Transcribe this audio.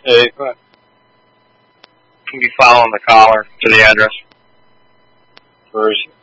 Hey, go ahead. Can be following the caller to the address for his